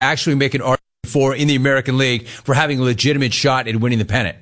actually make an argument for in the American League for having a legitimate shot at winning the pennant?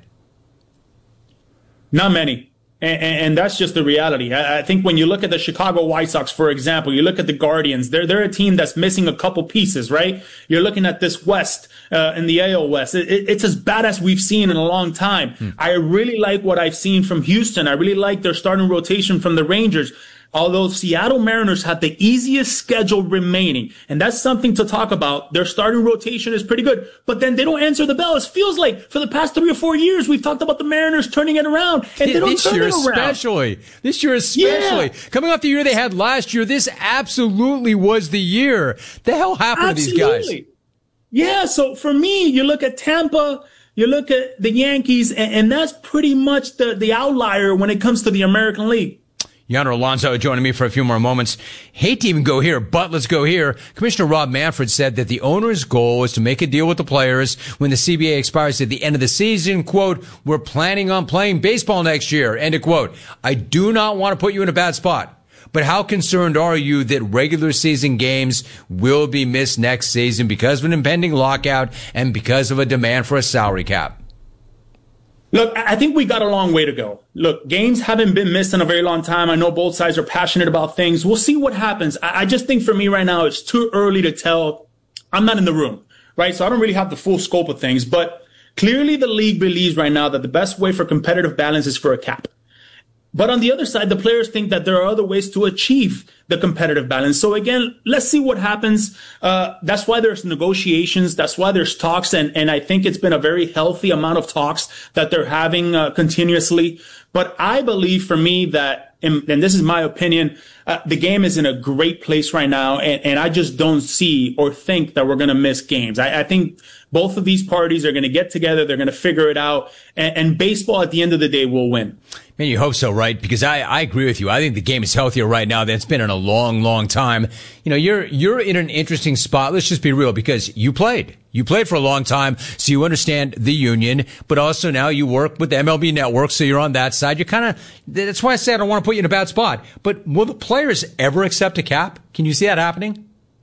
Not many. And that's just the reality. I think when you look at the Chicago White Sox, for example, you look at the Guardians, they're a team that's missing a couple pieces, right? You're looking at this West, in the AL West. It's as bad as we've seen in a long time. I really like what I've seen from Houston. I really like their starting rotation from the Rangers. Although Seattle Mariners have the easiest schedule remaining, and that's something to talk about. Their starting rotation is pretty good, but then they don't answer the bell. It feels like for the past 3 or 4 years, we've talked about the Mariners turning it around, and they don't turn it around. This year especially. Coming off the year they had last year, this absolutely was the year. The hell happened to these guys? Yeah, so for me, you look at Tampa, you look at the Yankees, and that's pretty much the outlier when it comes to the American League. Yonder Alonso joining me for a few more moments. Hate to even go here, but let's go here. Commissioner Rob Manfred said that the owner's goal is to make a deal with the players when the CBA expires at the end of the season. Quote, we're planning on playing baseball next year. End of quote. I do not want to put you in a bad spot, but how concerned are you that regular season games will be missed next season because of an impending lockout and because of a demand for a salary cap? Look, I think we got a long way to go. Look, games haven't been missed in a very long time. I know both sides are passionate about things. We'll see what happens. I just think for me right now, it's too early to tell. I'm not in the room, right? So I don't really have the full scope of things. But clearly the league believes right now that the best way for competitive balance is for a cap. But on the other side, the players think that there are other ways to achieve the competitive balance. So again, let's see what happens. That's why there's negotiations. That's why there's talks. And I think it's been a very healthy amount of talks that they're having continuously. But I believe for me that, and this is my opinion, the game is in a great place right now. And I just don't see or think that we're going to miss games. I think both of these parties are going to get together. They're going to figure it out. And baseball at the end of the day will win. Man, you hope so, right? Because I agree with you. I think the game is healthier right now than it's been in a long, long time. You know, you're in an interesting spot. Let's just be real, because you played for a long time, so you understand the union, but also now you work with the MLB Network, so you're on that side. That's why I say I don't want to put you in a bad spot. But will the players ever accept a cap? Can you see that happening?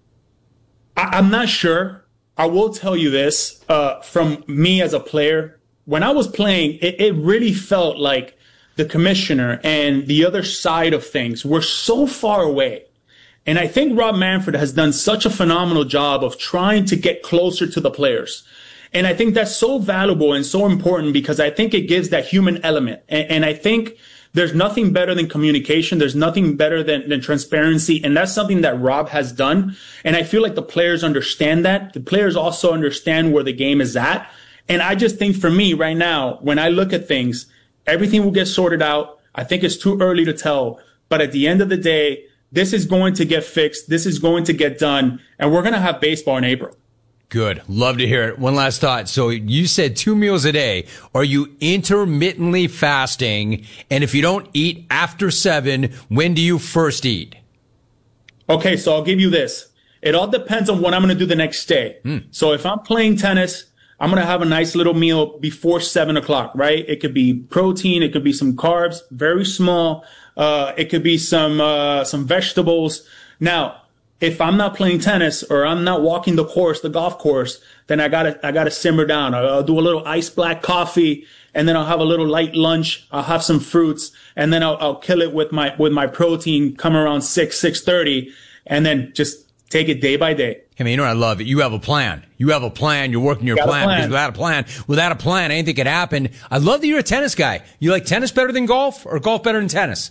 I'm not sure. I will tell you this, from me as a player. When I was playing, it really felt like the commissioner and the other side of things were so far away. And I think Rob Manfred has done such a phenomenal job of trying to get closer to the players. And I think that's so valuable and so important because I think it gives that human element. And I think there's nothing better than communication. There's nothing better than transparency. And that's something that Rob has done. And I feel like the players understand that. The players also understand where the game is at. And I just think for me right now, when I look at things, everything will get sorted out. I think it's too early to tell. But at the end of the day, this is going to get fixed. This is going to get done. And we're going to have baseball in April. Good. Love to hear it. One last thought. So you said 2 meals a day. Are you intermittently fasting? And if you don't eat after 7, when do you first eat? Okay, so I'll give you this. It all depends on what I'm going to do the next day. So if I'm playing tennis, I'm going to have a nice little meal before 7 o'clock, right? It could be protein. It could be some carbs, very small. It could be some vegetables. Now, if I'm not playing tennis or I'm not walking the golf course, then I gotta simmer down. I'll do a little ice black coffee, and then I'll have a little light lunch. I'll have some fruits, and then I'll kill it with my protein, come around 6:30, and then just take it day by day. I mean, you know what I love? You have a plan. You're working your plan. Because without a plan, anything could happen. I love that you're a tennis guy. You like tennis better than golf or golf better than tennis?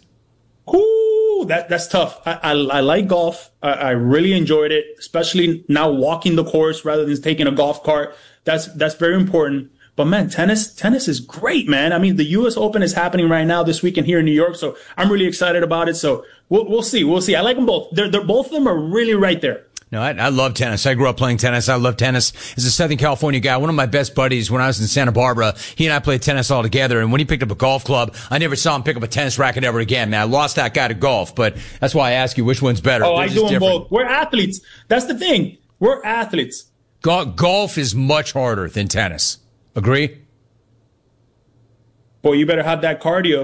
Ooh, that's tough. I like golf. I really enjoyed it, especially now walking the course rather than taking a golf cart. That's very important. But man, tennis is great, man. I mean, the U.S. Open is happening right now this weekend here in New York, so I'm really excited about it. So we'll see. I like them both. They're both of them are really right there. No, I love tennis. I grew up playing tennis. I love tennis. As a Southern California guy, one of my best buddies when I was in Santa Barbara, he and I played tennis all together. And when he picked up a golf club, I never saw him pick up a tennis racket ever again. Now, I lost that guy to golf, but that's why I ask you which one's better. Oh, I do them both. We're athletes. That's the thing. We're athletes. Golf is much harder than tennis. Agree? Boy, you better have that cardio.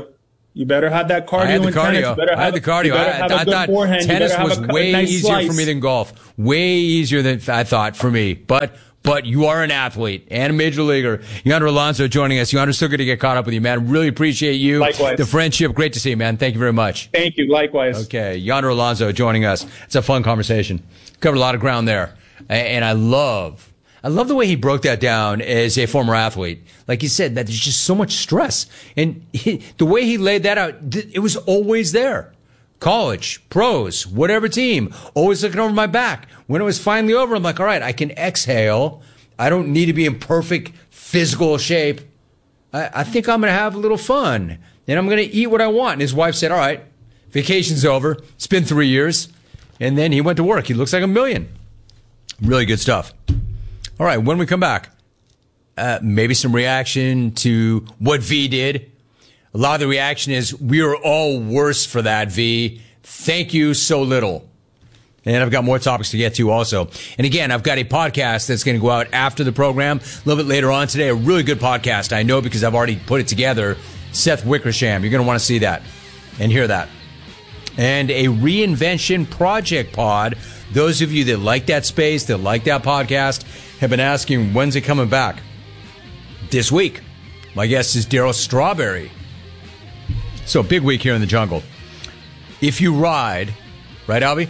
You better have that cardio. I had the in tennis. cardio. I had the cardio. I thought tennis was way easier for me than golf. Way easier than I thought for me. But you are an athlete and a major leaguer. Yonder Alonso joining us. Yonder, so good to get caught up with you, man. Really appreciate you. Likewise. The friendship. Great to see you, man. Thank you very much. Thank you. Likewise. Okay. Yonder Alonso joining us. It's a fun conversation. Covered a lot of ground there. And I love the way he broke that down as a former athlete. Like he said, that there's just so much stress. And the way he laid that out, it was always there. College, pros, whatever team, always looking over my back. When it was finally over, I'm like, all right, I can exhale. I don't need to be in perfect physical shape. I think I'm going to have a little fun. And I'm going to eat what I want. And his wife said, all right, vacation's over. It's been 3 years. And then he went to work. He looks like $1 million. Really good stuff. All right, when we come back, maybe some reaction to what V did. A lot of the reaction is, we are all worse for that, V. Thank you so little. And I've got more topics to get to also. And again, I've got a podcast that's going to go out after the program, a little bit later on today. A really good podcast. I know because I've already put it together. Seth Wickersham. You're going to want to see that and hear that. And a reinvention project pod. Those of you that like that space, that like that podcast, have been asking, when's it coming back? This week. My guest is Darryl Strawberry. So, big week here in the jungle. If you ride, right, Albie?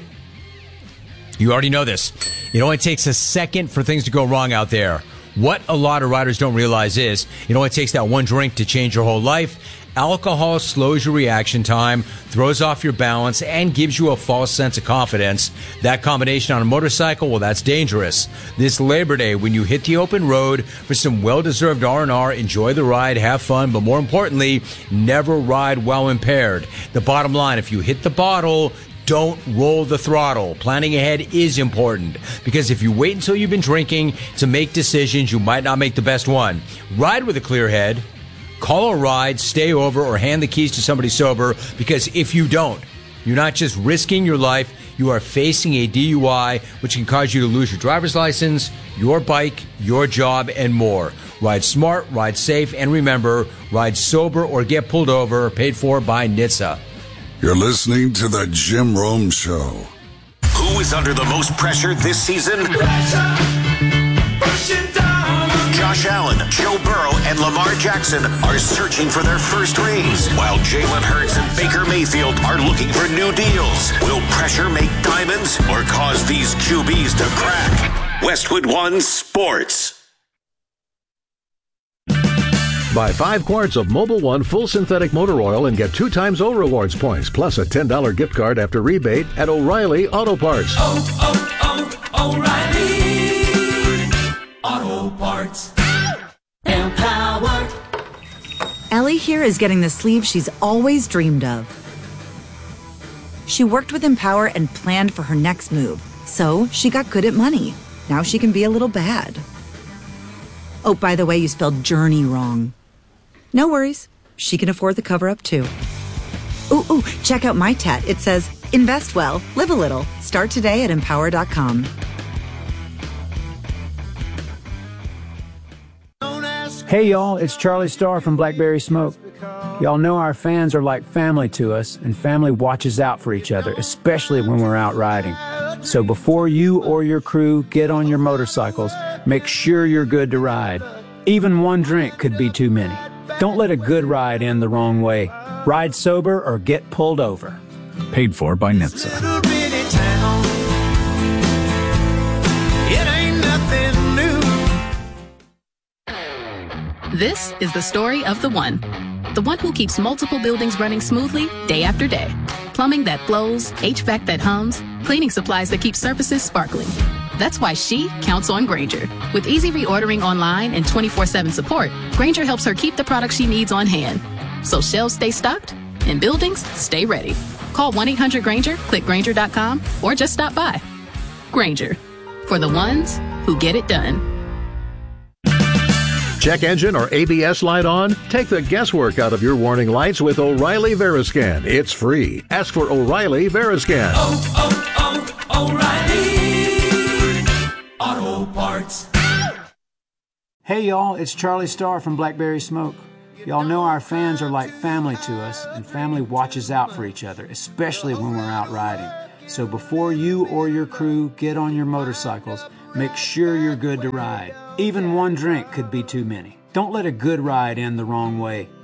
You already know this. It only takes a second for things to go wrong out there. What a lot of riders don't realize is, it only takes that one drink to change your whole life. Alcohol slows your reaction time, throws off your balance, and gives you a false sense of confidence. That combination on a motorcycle, well, that's dangerous. This Labor Day, when you hit the open road for some well-deserved R&R, enjoy the ride, have fun, but more importantly, never ride while impaired. The bottom line, if you hit the bottle, don't roll the throttle. Planning ahead is important, because if you wait until you've been drinking to make decisions, you might not make the best one. Ride with a clear head. Call a ride, stay over, or hand the keys to somebody sober, because if you don't, you're not just risking your life, you are facing a DUI, which can cause you to lose your driver's license, your bike, your job, and more. Ride smart, ride safe, and remember, ride sober or get pulled over, paid for by NHTSA. You're listening to The Jim Rome Show. Who is under the most pressure this season? Josh Allen, Joe Burrow, and Lamar Jackson are searching for their first rings, while Jalen Hurts and Baker Mayfield are looking for new deals. Will pressure make diamonds or cause these QBs to crack? Westwood One Sports. Buy 5 quarts of Mobil 1 full synthetic motor oil and get 2 times O Rewards points, plus a $10 gift card after rebate at O'Reilly Auto Parts. O'Reilly Auto Parts. Empower. Ellie here is getting the sleeve she's always dreamed of. She worked with Empower and planned for her next move, so she got good at money. Now she can be a little bad. Oh, by the way, you spelled journey wrong. No worries. She can afford the cover-up, too. Ooh, check out my tat. It says, invest well, live a little. Start today at Empower.com. Hey, y'all, it's Charlie Starr from Blackberry Smoke. Y'all know our fans are like family to us, and family watches out for each other, especially when we're out riding. So before you or your crew get on your motorcycles, make sure you're good to ride. Even one drink could be too many. Don't let a good ride end the wrong way. Ride sober or get pulled over. Paid for by NHTSA. This is the story of the one who keeps multiple buildings running smoothly day after day. Plumbing that flows, HVAC that hums, cleaning supplies that keep surfaces sparkling. That's why she counts on Grainger. With easy reordering online and 24/7 support, Grainger helps her keep the products she needs on hand. So shelves stay stocked and buildings stay ready. Call 1-800-GRAINGER, click Grainger.com, or just stop by. Grainger, for the ones who get it done. Check engine or ABS light on? Take the guesswork out of your warning lights with O'Reilly Veriscan. It's free. Ask for O'Reilly Veriscan. O'Reilly Auto Parts. Hey, y'all, it's Charlie Starr from Blackberry Smoke. Y'all know our fans are like family to us, and family watches out for each other, especially when we're out riding. So before you or your crew get on your motorcycles, make sure you're good to ride. Even one drink could be too many. Don't let a good ride end the wrong way.